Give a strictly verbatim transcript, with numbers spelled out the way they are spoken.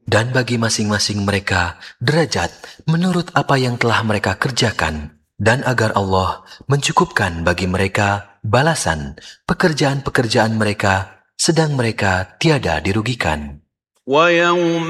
Dan bagi masing-masing mereka derajat menurut apa yang telah mereka kerjakan, dan agar Allah mencukupkan bagi mereka balasan pekerjaan-pekerjaan mereka, sedang mereka tiada dirugikan. وَيَوْمَ